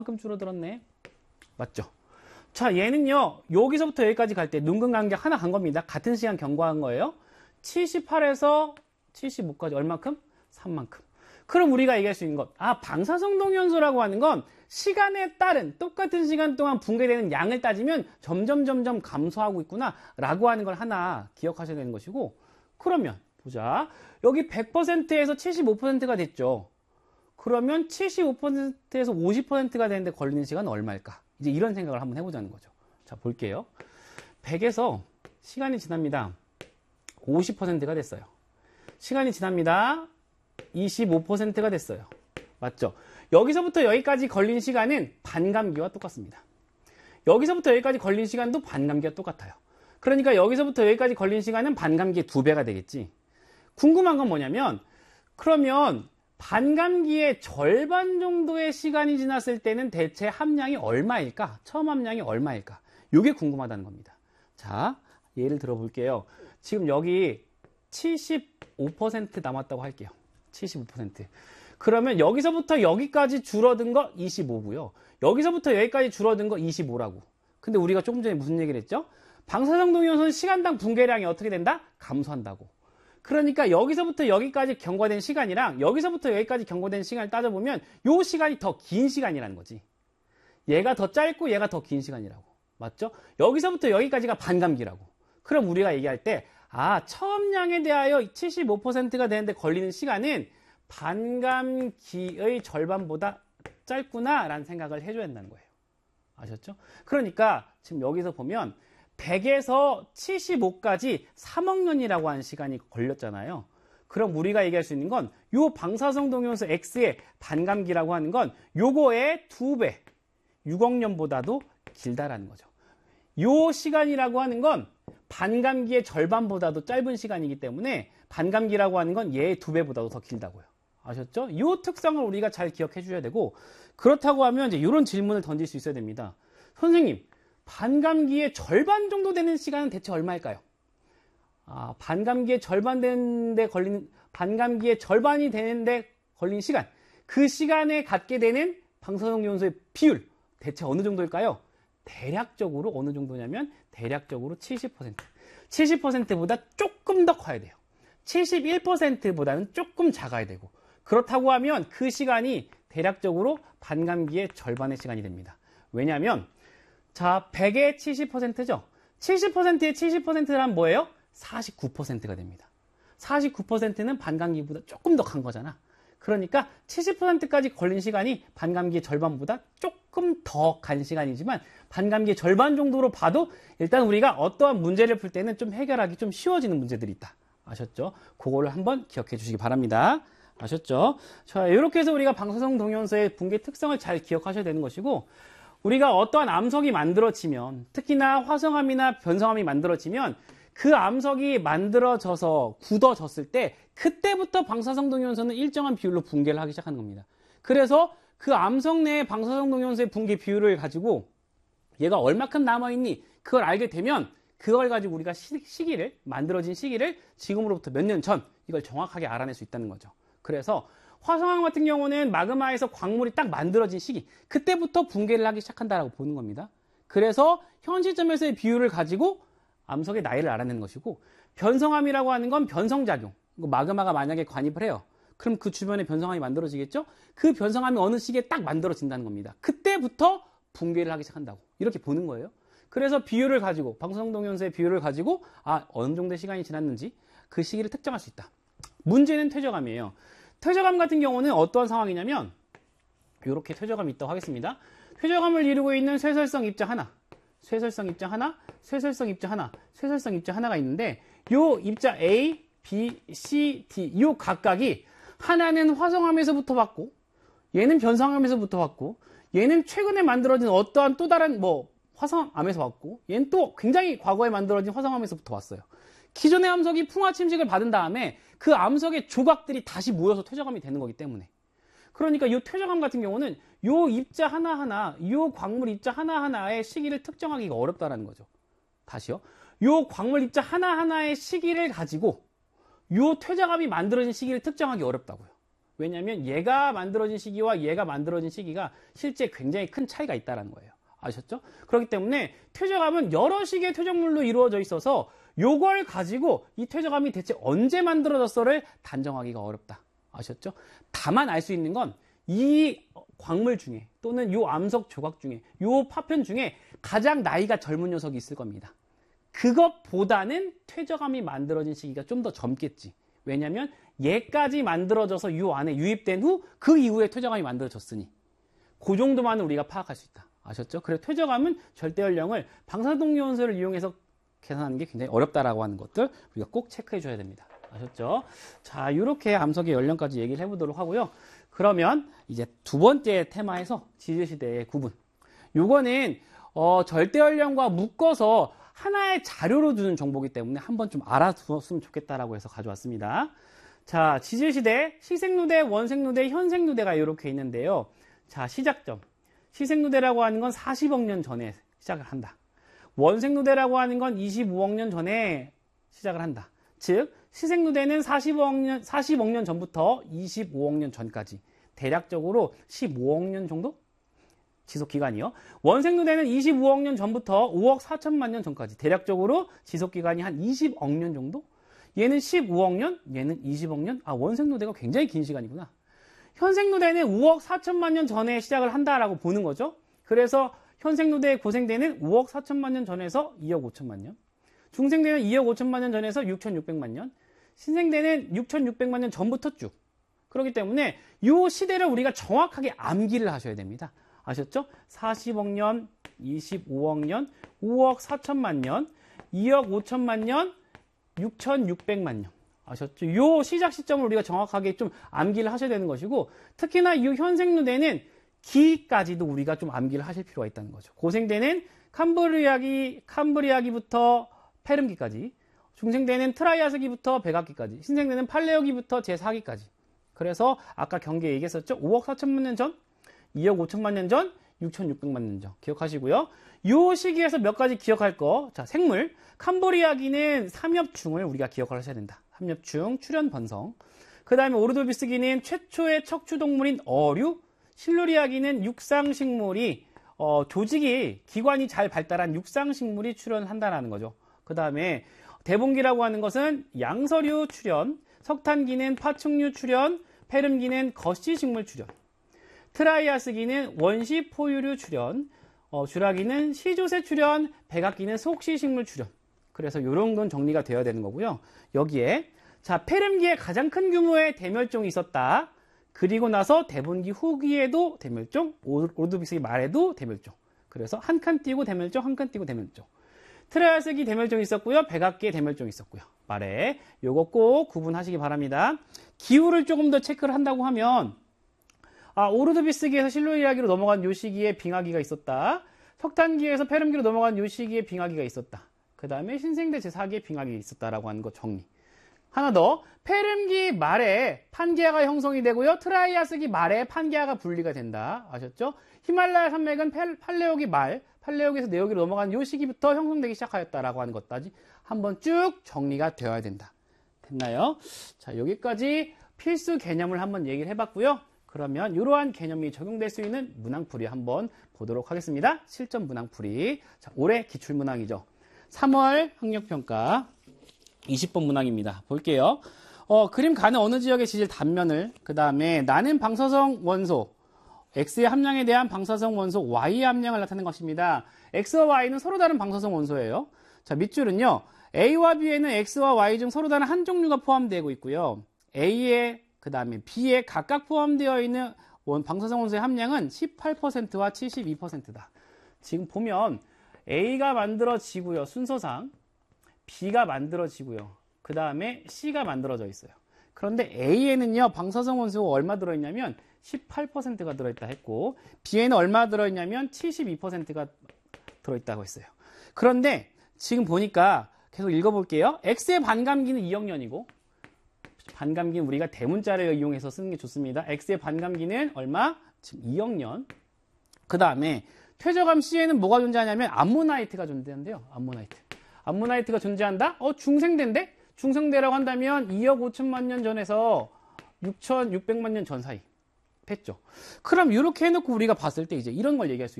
만큼 줄어들었네. 맞죠? 자, 얘는요, 여기서부터 여기까지 갈 때 눈금 간격 하나 간 겁니다. 같은 시간 경과한 거예요. 78에서 75까지 얼만큼? 3만큼. 그럼 우리가 얘기할 수 있는 것, 방사성동연소라고 하는 건 시간에 따른 똑같은 시간 동안 붕괴되는 양을 따지면 점점 감소하고 있구나 라고 하는 걸 하나 기억하셔야 되는 것이고, 그러면 보자. 여기 100%에서 75%가 됐죠. 그러면 75%에서 50%가 되는데 걸리는 시간은 얼마일까? 이제 이런 생각을 한번 해보자는 거죠. 자, 볼게요. 100에서 시간이 지납니다. 50%가 됐어요. 시간이 지납니다. 25%가 됐어요. 맞죠? 여기서부터 여기까지 걸린 시간은 반감기와 똑같습니다. 여기서부터 여기까지 걸린 시간도 반감기와 똑같아요. 그러니까 여기서부터 여기까지 걸린 시간은 반감기의 2배가 되겠지. 궁금한 건 뭐냐면, 그러면 반감기의 절반 정도의 시간이 지났을 때는 대체 함량이 얼마일까? 처음 함량이 얼마일까? 이게 궁금하다는 겁니다. 자, 예를 들어 볼게요. 지금 여기 75% 남았다고 할게요. 75%. 그러면 여기서부터 여기까지 줄어든 거 25고요. 여기서부터 여기까지 줄어든 거 25라고. 근데 우리가 조금 전에 무슨 얘기를 했죠? 방사성동연소는 시간당 붕괴량이 어떻게 된다? 감소한다고. 그러니까 여기서부터 여기까지 경과된 시간이랑 여기서부터 여기까지 경과된 시간을 따져보면 요 시간이 더 긴 시간이라는 거지. 얘가 더 짧고 얘가 더 긴 시간이라고. 맞죠? 여기서부터 여기까지가 반감기라고. 그럼 우리가 얘기할 때 처음량에 대하여 75%가 되는데 걸리는 시간은 반감기의 절반보다 짧구나 라는 생각을 해줘야 된다는 거예요. 아셨죠? 그러니까 지금 여기서 보면 100에서 75까지 3억 년이라고 하는 시간이 걸렸잖아요. 그럼 우리가 얘기할 수 있는 건 요 방사성동연소 X의 반감기라고 하는 건 요거의 2배, 6억 년보다도 길다라는 거죠. 요 시간이라고 하는 건 반감기의 절반보다도 짧은 시간이기 때문에 반감기라고 하는 건 얘의 2배보다도 더 길다고요. 아셨죠? 이 특성을 우리가 잘 기억해 주셔야 되고, 그렇다고 하면 이제 이런 질문을 던질 수 있어야 됩니다. 선생님, 반감기의 절반 정도 되는 시간은 대체 얼마일까요? 반감기의 절반이 되는데 걸린 시간, 그 시간에 갖게 되는 방사성연소의 비율 대체 어느 정도일까요? 대략적으로 어느 정도냐면 대략적으로 70%. 70%보다 조금 더 커야 돼요. 71%보다는 조금 작아야 되고, 그렇다고 하면 그 시간이 대략적으로 반감기의 절반의 시간이 됩니다. 왜냐하면 자, 100의 70%죠. 70%의 70%란 뭐예요? 49%가 됩니다. 49%는 반감기보다 조금 더 간 거잖아. 그러니까 70%까지 걸린 시간이 반감기의 절반보다 조금 더 간 시간이지만 반감기의 절반 정도로 봐도 일단 우리가 어떠한 문제를 풀 때는 좀 해결하기 좀 쉬워지는 문제들이 있다. 아셨죠? 그거를 한번 기억해 주시기 바랍니다. 아셨죠? 자, 이렇게 해서 우리가 방사성동연소의 붕괴 특성을 잘 기억하셔야 되는 것이고, 우리가 어떠한 암석이 만들어지면, 특히나 화성암이나 변성암이 만들어지면 그 암석이 만들어져서 굳어졌을 때 그때부터 방사성동연소는 일정한 비율로 붕괴를 하기 시작하는 겁니다. 그래서 그 암석 내의 방사성동연소의 붕괴 비율을 가지고 얘가 얼마큼 남아있니? 그걸 알게 되면 그걸 가지고 우리가 시기를, 만들어진 시기를 지금으로부터 몇 년 전 이걸 정확하게 알아낼 수 있다는 거죠. 그래서 화성암 같은 경우는 마그마에서 광물이 딱 만들어진 시기, 그때부터 붕괴를 하기 시작한다라고 보는 겁니다. 그래서 현 시점에서의 비율을 가지고 암석의 나이를 알아내는 것이고, 변성암이라고 하는 건 변성작용, 마그마가 만약에 관입을 해요. 그럼 그 주변에 변성암이 만들어지겠죠? 그 변성암이 어느 시기에 딱 만들어진다는 겁니다. 그때부터 붕괴를 하기 시작한다고 이렇게 보는 거예요. 그래서 비율을 가지고, 방사성동연소의 비율을 가지고 어느 정도의 시간이 지났는지 그 시기를 특정할 수 있다. 문제는 퇴적암이에요. 퇴적암 같은 경우는 어떠한 상황이냐면 이렇게 퇴적암이 있다고 하겠습니다. 퇴적암을 이루고 있는 쇠설성 입자 하나, 쇠설성 입자 하나, 쇠설성 입자 하나, 쇠설성 입자 하나가 있는데, 요 입자 A, B, C, D 요 각각이 하나는 화성암에서부터 왔고, 얘는 변성암에서부터 왔고, 얘는 최근에 만들어진 어떠한 또 다른 화성암에서 왔고, 얘는 또 굉장히 과거에 만들어진 화성암에서부터 왔어요. 기존의 암석이 풍화 침식을 받은 다음에 그 암석의 조각들이 다시 모여서 퇴적암이 되는 거기 때문에, 그러니까 이 퇴적암 같은 경우는 요 입자 하나하나, 요 광물 입자 하나하나의 시기를 특정하기가 어렵다는 거죠. 다시요. 요 광물 입자 하나하나의 시기를 가지고 요 퇴적암이 만들어진 시기를 특정하기 어렵다고요. 왜냐하면 얘가 만들어진 시기와 얘가 만들어진 시기가 실제 굉장히 큰 차이가 있다는 거예요. 아셨죠? 그렇기 때문에 퇴적암은 여러 식의 퇴적물로 이루어져 있어서 요걸 가지고 이 퇴적암이 대체 언제 만들어졌어를 단정하기가 어렵다. 아셨죠? 다만 알 수 있는 건 이 광물 중에 또는 요 암석 조각 중에 요 파편 중에 가장 나이가 젊은 녀석이 있을 겁니다. 그것보다는 퇴적암이 만들어진 시기가 좀 더 젊겠지. 왜냐면 얘까지 만들어져서 요 안에 유입된 후 그 이후에 퇴적암이 만들어졌으니 그 정도만은 우리가 파악할 수 있다. 아셨죠? 그래서 퇴적암은 절대 연령을 방사동요원소를 이용해서 계산하는 게 굉장히 어렵다라고 하는 것들 우리가 꼭 체크해 줘야 됩니다. 아셨죠? 자, 이렇게 암석의 연령까지 얘기를 해보도록 하고요. 그러면 이제 두 번째 테마에서 지질시대의 구분. 요거는 절대 연령과 묶어서 하나의 자료로 주는 정보이기 때문에 한번 좀 알아두었으면 좋겠다라고 해서 가져왔습니다. 자, 지질시대, 시생누대, 원생누대, 현생누대가 이렇게 있는데요. 자, 시작점. 시생누대라고 하는 건 40억 년 전에 시작을 한다. 원생누대라고 하는 건 25억 년 전에 시작을 한다. 즉, 시생누대는 40억 년 전부터 25억 년 전까지 대략적으로 15억 년 정도 지속기간이요. 원생누대는 25억 년 전부터 5억 4천만 년 전까지 대략적으로 지속기간이 한 20억 년 정도? 얘는 15억 년, 얘는 20억 년. 아, 원생누대가 굉장히 긴 시간이구나. 현생누대는 5억 4천만 년 전에 시작을 한다라고 보는 거죠. 그래서 현생누대의 고생대는 5억 4천만 년 전에서 2억 5천만 년. 중생대는 2억 5천만 년 전에서 6,600만 년. 신생대는 6,600만 년 전부터 쭉. 그렇기 때문에 이 시대를 우리가 정확하게 암기를 하셔야 됩니다. 아셨죠? 40억 년, 25억 년, 5억 4천만 년, 2억 5천만 년, 6,600만 년. 아셨죠? 이 시작 시점을 우리가 정확하게 좀 암기를 하셔야 되는 것이고, 특히나 이 현생누대는 기까지도 우리가 좀 암기를 하실 필요가 있다는 거죠. 고생대는 캄브리아기부터 페름기까지, 중생대는 트라이아스기부터 백악기까지, 신생대는 팔레오기부터 제4기까지. 그래서 아까 경계에 얘기했었죠. 5억 4천만 년 전, 2억 5천만 년 전, 6,600만 년 전. 기억하시고요. 이 시기에서 몇 가지 기억할 거. 자, 생물. 캄브리아기는 삼엽충을 우리가 기억을 하셔야 된다. 삼엽충, 출현, 번성. 그 다음에 오르도비스기는 최초의 척추동물인 어류. 실루리아기는 육상식물이, 조직이, 기관이 잘 발달한 육상식물이 출현한다는 거죠. 그 다음에 대봉기라고 하는 것은 양서류 출현, 석탄기는 파충류 출현, 페름기는 거시식물 출현, 트라이아스기는 원시 포유류 출현, 주라기는 시조새 출현, 백악기는 속시식물 출현. 그래서 이런 건 정리가 되어야 되는 거고요. 여기에 자, 페름기에 가장 큰 규모의 대멸종이 있었다. 그리고 나서 대봉기 후기에도 대멸종, 오르도비스기 말에도 대멸종. 그래서 한 칸 띄고 대멸종, 한 칸 띄고 대멸종. 트라이아스기 대멸종이 있었고요. 백악기에 대멸종이 있었고요. 말에 요거 꼭 구분하시기 바랍니다. 기후를 조금 더 체크를 한다고 하면 오르도비스기에서 실루리아기로 넘어간 요 시기에 빙하기가 있었다. 석탄기에서 페름기로 넘어간 요 시기에 빙하기가 있었다. 그 다음에 신생대 제4기에 빙하기가 있었다라고 하는 거 정리. 하나 더, 페름기 말에 판게아가 형성이 되고요. 트라이아스기 말에 판게아가 분리가 된다. 아셨죠? 히말라야 산맥은 팔레오기 말, 팔레오기에서 네오기로 넘어간 요 시기부터 형성되기 시작하였다라고 하는 것까지 한번 쭉 정리가 되어야 된다. 됐나요? 자, 여기까지 필수 개념을 한번 얘기를 해봤고요. 그러면 이러한 개념이 적용될 수 있는 문항풀이 한번 보도록 하겠습니다. 실전 문항풀이. 자, 올해 기출문항이죠. 3월 학력평가 20번 문항입니다. 볼게요. 그림 가는 어느 지역의 지질 단면을, 그 다음에 나는 방사성 원소, X의 함량에 대한 방사성 원소 Y의 함량을 나타낸 것입니다. X와 Y는 서로 다른 방사성 원소예요. 자, 밑줄은요. A와 B에는 X와 Y 중 서로 다른 한 종류가 포함되고 있고요. A에, 그 다음에 B에 각각 포함되어 있는 방사성 원소의 함량은 18%와 72%다. 지금 보면 A가 만들어지고요. 순서상. B가 만들어지고요. 그 다음에 C가 만들어져 있어요. 그런데 A에는요, 방사성 원소가 얼마 들어있냐면 18%가 들어있다 했고, B에는 얼마 들어있냐면 72%가 들어있다고 했어요. 그런데 지금 보니까 계속 읽어볼게요. X의 반감기는 2억 년이고, 반감기는 우리가 대문자를 이용해서 쓰는 게 좋습니다. X의 반감기는 얼마? 지금 2억 년. 그 다음에 퇴적암 C에는 뭐가 존재하냐면 암모나이트가 존재한대요. 암모나이트가 존재한다? 중생대인데? 중생대라고 한다면 2억 5천만 년 전에서 6,600만 년 전 사이 됐죠. 그럼 이렇게 해놓고 우리가 봤을 때 이제 이런 걸 얘기할 수